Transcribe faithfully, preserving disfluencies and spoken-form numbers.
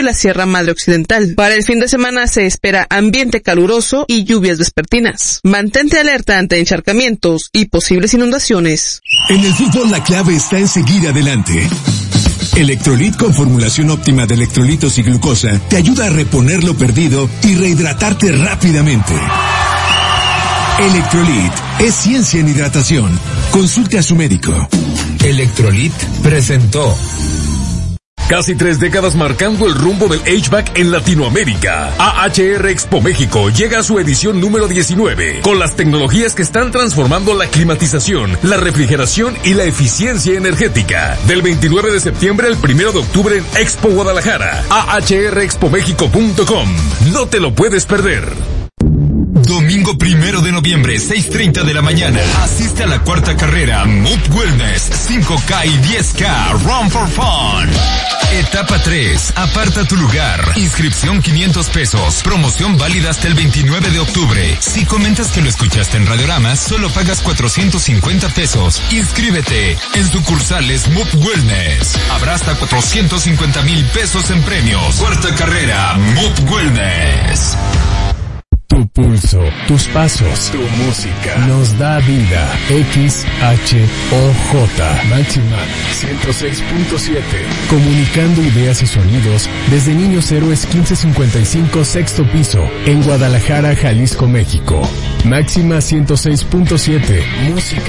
y la Sierra Madre Occidental. Para el fin de semana se espera ambiente caluroso y lluvias vespertinas. Mantente alerta ante encharcamientos y posibles inundaciones. En el fútbol la clave está en seguir adelante. Electrolit con formulación óptima de electrolitos y glucosa te ayuda a reponer lo perdido y rehidratarte rápidamente. Electrolit es ciencia en hidratación. Consulte a su médico. Electrolit presentó. Casi tres décadas marcando el rumbo del H V A C en Latinoamérica. A H R Expo México llega a su edición número diecinueve, con las tecnologías que están transformando la climatización, la refrigeración y la eficiencia energética. Del veintinueve de septiembre al primero de octubre en Expo Guadalajara. A H R expo méxico punto com. No te lo puedes perder. Domingo primero de noviembre, seis treinta de la mañana. Asiste a la cuarta carrera Mood Wellness cinco K y diez K Run for Fun. Etapa tres. Aparta tu lugar. Inscripción quinientos pesos. Promoción válida hasta el veintinueve de octubre. Si comentas que lo escuchaste en Radiorama, solo pagas cuatrocientos cincuenta pesos. Inscríbete en sucursales Mood Wellness. Habrá hasta cuatrocientos cincuenta mil pesos en premios. Cuarta carrera Mood Wellness. Tu pulso, tus pasos, tu música nos da vida. X H O J Máxima ciento seis punto siete. Comunicando ideas y sonidos desde Niños Héroes quince cincuenta y cinco sexto piso en Guadalajara, Jalisco, México. Máxima ciento seis punto siete. Música